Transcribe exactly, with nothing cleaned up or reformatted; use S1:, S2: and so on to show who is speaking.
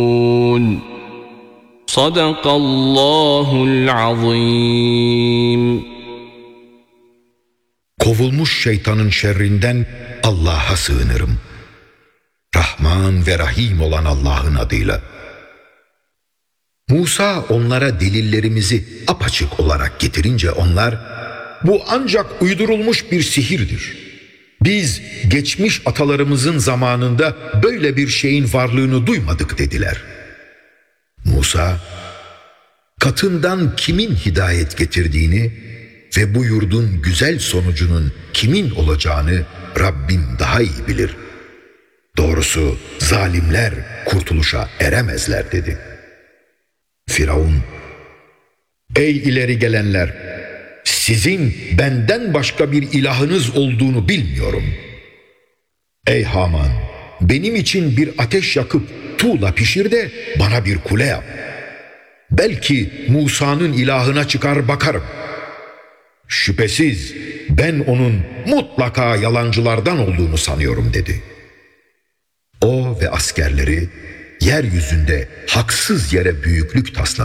S1: Sadakallahul azim.
S2: Kovulmuş şeytanın şerrinden Allah'a sığınırım. Rahman ve Rahim olan Allah'ın adıyla. Musa onlara delillerimizi apaçık olarak getirince onlar, bu ancak uydurulmuş bir sihirdir. Biz geçmiş atalarımızın zamanında böyle bir şeyin varlığını duymadık dediler. Musa, katından kimin hidayet getirdiğini ve bu yurdun güzel sonucunun kimin olacağını Rabbim daha iyi bilir. Doğrusu zalimler kurtuluşa eremezler dedi. Firavun, ey ileri gelenler, sizin benden başka bir ilahınız olduğunu bilmiyorum. Ey Haman, benim için bir ateş yakıp tuğla pişir de bana bir kule yap. Belki Musa'nın ilahına çıkar bakarım. Şüphesiz ben onun mutlaka yalancılardan olduğunu sanıyorum dedi. O ve askerleri yeryüzünde haksız yere büyüklük tasladılar.